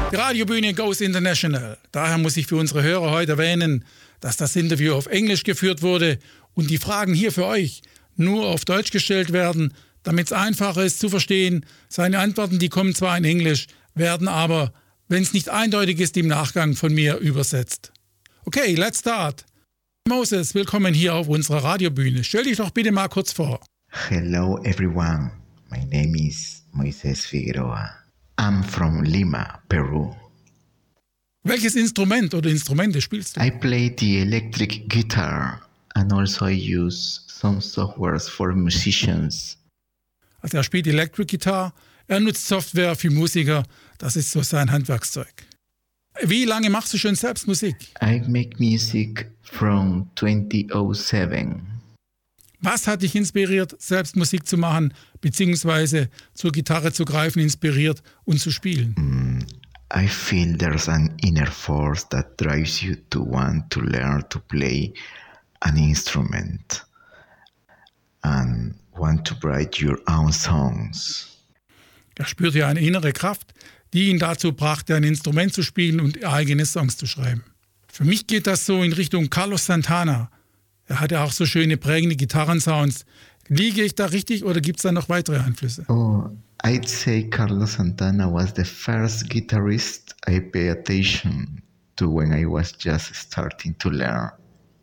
Die Radiobühne goes international. Daher muss ich für unsere Hörer heute erwähnen, dass das Interview auf Englisch geführt wurde und die Fragen hier für euch nur auf Deutsch gestellt werden, damit es einfacher ist zu verstehen. Seine Antworten, die kommen zwar in Englisch, werden aber, wenn es nicht eindeutig ist, im Nachgang von mir übersetzt. Okay, let's start. Moses, willkommen hier auf unserer Radiobühne. Stell dich doch bitte mal kurz vor. Hello everyone, my name is Moises Figueroa. I'm from Lima, Peru. Welches Instrument oder Instrumente spielst du? I play the electric guitar and also I use some softwares for musicians. Also er spielt Electric Guitar, er nutzt Software für Musiker, das ist so sein Handwerkszeug. Wie lange machst du schon selbst Musik? I make music from 2007. Was hat dich inspiriert, selbst Musik zu machen, beziehungsweise zur Gitarre zu greifen, inspiriert und zu spielen? I feel there's an inner force that drives you to want to learn to play an instrument and want to write your own songs. Er spürte ja eine innere Kraft, die ihn dazu brachte, ein Instrument zu spielen und eigene Songs zu schreiben. Für mich geht das so in Richtung Carlos Santana. Er hatte auch so schöne prägende Gitarrensounds. Liege ich da richtig oder gibt es da noch weitere Einflüsse? Oh, I'd say Carlos Santana was the first guitarist I paid attention to when I was just starting to learn.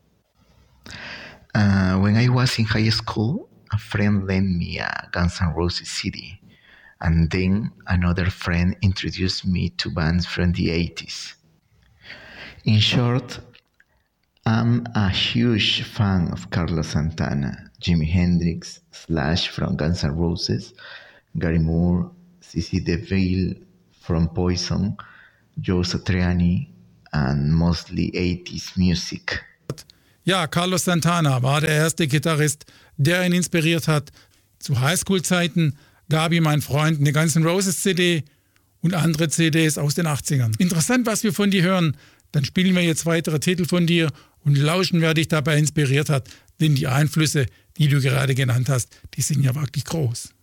When I was in high school, a friend lent me a Guns N' Roses CD, and then another friend introduced me to bands from the 80s. In short, I'm a huge fan of Carlos Santana, Jimi Hendrix, Slash from Guns N' Roses, Gary Moore, CC DeVille from Poison, Joe Satriani, and mostly 80s music. Ja, Carlos Santana war der erste Gitarrist, der ihn inspiriert hat. Zu Highschool-Zeiten gab ihm ein Freund eine Guns N' Roses CD und andere CDs aus den 80ern. Interessant, was wir von dir hören. Dann spielen wir jetzt weitere Titel von dir und lauschen, wer dich dabei inspiriert hat. Denn die Einflüsse, die du gerade genannt hast, die sind ja wirklich groß.